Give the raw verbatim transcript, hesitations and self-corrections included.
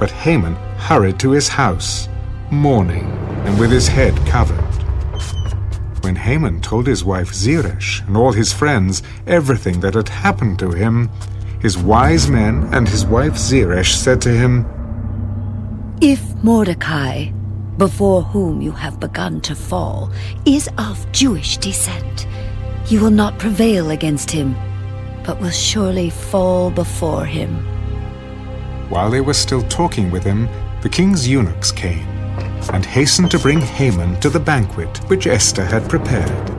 But Haman hurried to his house, mourning and with his head covered. When Haman told his wife Zeresh and all his friends everything that had happened to him, his wise men and his wife Zeresh said to him, "If Mordecai, before whom you have begun to fall, is of Jewish descent, you will not prevail against him, but will surely fall before him." While they were still talking with him, the king's eunuchs came and hastened to bring Haman to the banquet which Esther had prepared.